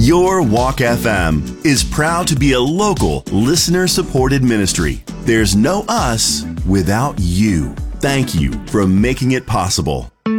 Your Walk FM is proud to be a local, listener-supported ministry. There's no us without you. Thank you for making it possible.